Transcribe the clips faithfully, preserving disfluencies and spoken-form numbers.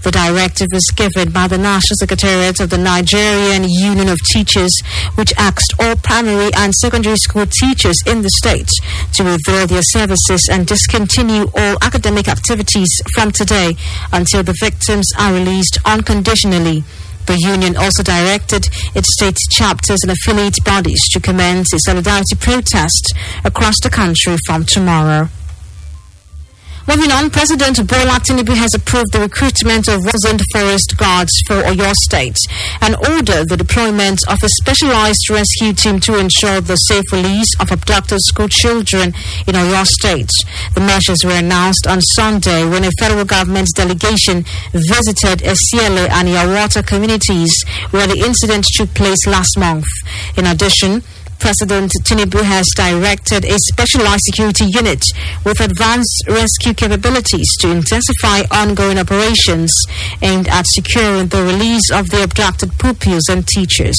The directive was given by the National Secretariat of the Nigerian Union of Teachers, which asked all primary and secondary school teachers in the state to withdraw their services and discontinue all academic activities from today until the victims are released unconditionally. The union also directed its state chapters and affiliate bodies to commence a solidarity protest across the country from tomorrow. Moving on, President Bola Tinubu has approved the recruitment of Roseland Forest Guards for Oyo State and ordered the deployment of a specialized rescue team to ensure the safe release of abducted school children in Oyo State. The measures were announced on Sunday when a federal government delegation visited Esiele and Yawata communities where the incident took place last month. In addition, President Tinubu has directed a specialized security unit with advanced rescue capabilities to intensify ongoing operations aimed at securing the release of the abducted pupils and teachers.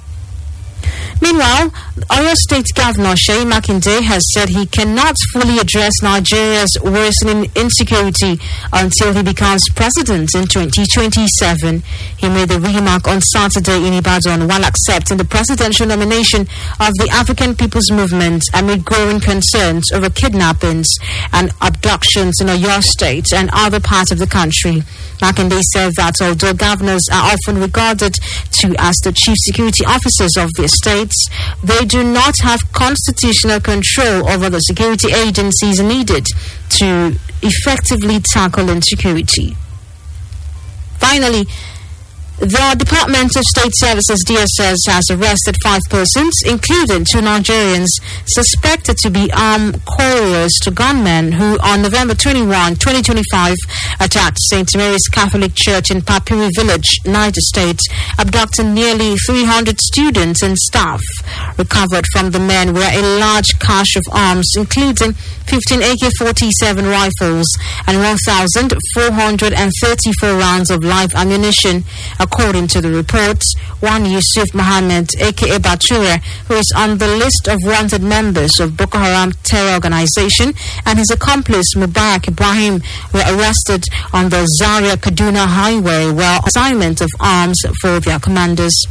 Meanwhile, Oyo State Governor Seyi Makinde has said he cannot fully address Nigeria's worsening insecurity until he becomes president in twenty twenty-seven. He made the remark on Saturday in Ibadan while accepting the presidential nomination of the African People's Movement amid growing concerns over kidnappings and abductions in Oyo State and other parts of the country. Makinde said that although governors are often regarded to as the chief security officers of their states, they do not have constitutional control over the security agencies needed to effectively tackle insecurity. Finally, the Department of State Services D S S has arrested five persons, including two Nigerians, suspected to be armed couriers to gunmen who, on November twenty-first, twenty twenty-five, attacked Saint Mary's Catholic Church in Papiri Village, Niger State, abducting nearly three hundred students and staff. Recovered from the men were a large cache of arms, including fifteen A K forty-seven rifles and one thousand four hundred thirty-four rounds of live ammunition. According to the reports, one Yusuf Mohammed, aka Batura, who is on the list of wanted members of Boko Haram terror organization, and his accomplice Mubarak Ibrahim were arrested on the Zaria-Kaduna highway while assignment of arms for their commanders.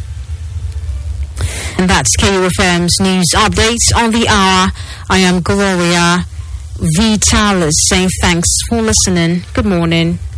And that's K U F M's news updates on the hour. I am Gloria Vitalis saying thanks for listening. Good morning.